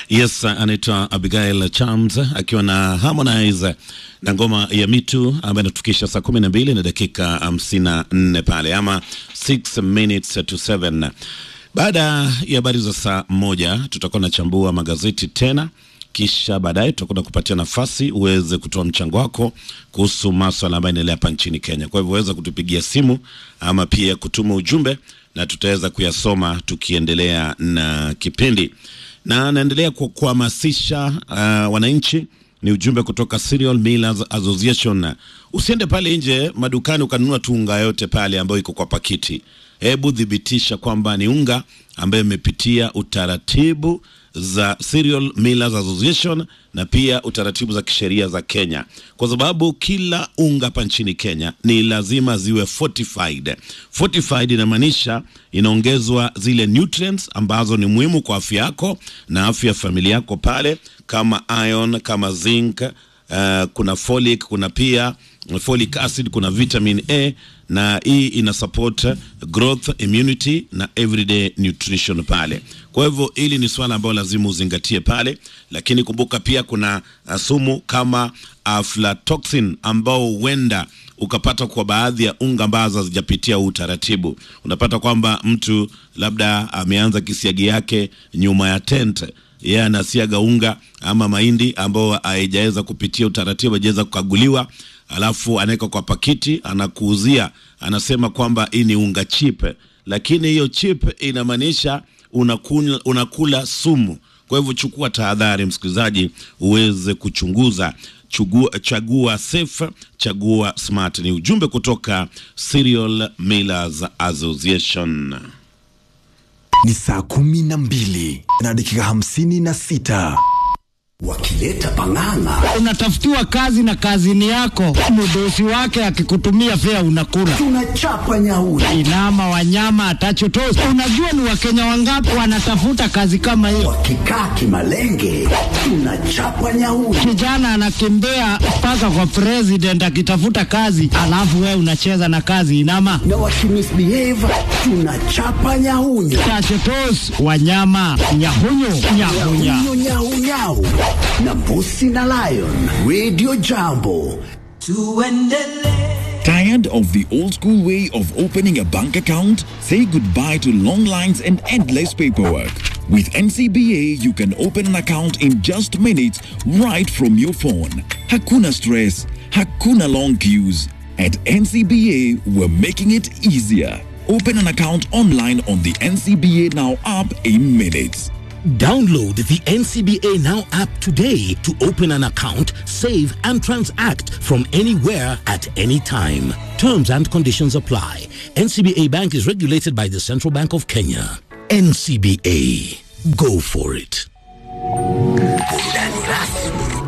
Yes, anaitwa Abigail Chams akiwa na Harmonize na ngoma ya Mitu ambayo inatufikisha saa 12 na dakika 54 pale, ama 6 minutes to 7. Baada ya habari za saa 1 tutakuwa na chambua magazeti tena, kisha baadaye tutakwenda kupatia nafasi uweze kutoa mchango wako kuhusu masuala ambayo yanaendelea hapa nchini Kenya. Kwa hivyo uweze kutupigia simu ama pia kutuma ujumbe na tutaweza kuyasoma tukiendelea na kipindi. Na naendelea kuhamasisha wananchi, ni ujumbe kutoka Cereal Millers Association. Usiende pale nje madukani ukanunua tu unga yote pale ambayo iko kwa pakiti. Hebu dhibitisha kwamba ni unga ambayo imepitia utaratibu za Cereal Millers Association na pia utaratibu za kisheria za Kenya, kwa sababu kila unga hapa nchini Kenya ni lazima ziwe fortified. Fortified inamaanisha inaongezwa zile nutrients ambazo ni muhimu kwa afya yako na afya ya familia yako pale, kama iron, kama zinc, kuna folic, kuna pia folic acid, kuna vitamin A, na hii ina support growth, immunity na everyday nutrition pale. Kwa hivyo hili ni swala ambalo lazima uzingatie pale, lakini kumbuka pia kuna sumu kama aflatoxin ambao huenda ukapata kwa baadhi ya unga ambazo hazijapitia utaratibu. Unapata kwamba mtu labda ameanza kisiagi yake nyuma ya tent, yeye anasiaga unga ama mahindi ambao haijaweza kupitia utaratibu, haijaweza kukaguliwa, alafu anaweka kwa pakiti, anakuuzia, anasema kwamba hii ni unga cheap, lakini hiyo cheap inamaanisha unakula sumu. Kwa hivyo chukua tahadhari msikilizaji, uweze kuchunguza. Chagua safe, chagua smart. Ni ujumbe kutoka Cereal Millers Association. Ni saa 12 na dakika 56. Wakileta pang'ang'a, unatafutiwa kazi na kazini yako, mdosi wake akikutumia fea unakula. Tunachapa nyauri. Inama wanyama atachotosi. Unajua ni Wakenya wangapi wanatafuta kazi kama hiyo? Wakikaa kimalenge, tunachapa nyauri. Kijana anakimbia mpaka kwa president akitafuta kazi, alafu wewe unacheza na kazi inama. Na wakimisbehave, tunachapa nyaunyo. Tachotosi, wanyama, nyahunyo, nyahunya. Nyau. Na Mbusi na Lion Radio Jambo. Tired of the old school way of opening a bank account? Say goodbye to long lines and endless paperwork. With NCBA, you can open an account in just minutes right from your phone. Hakuna stress, hakuna long queues. At NCBA, we're making it easier. Open an account online on the NCBA Now app in minutes. Download the NCBA Now app today to open an account, save and transact from anywhere at any time. Terms and conditions apply. NCBA Bank is regulated by the Central Bank of Kenya. NCBA. Go for it. Burudani rasmi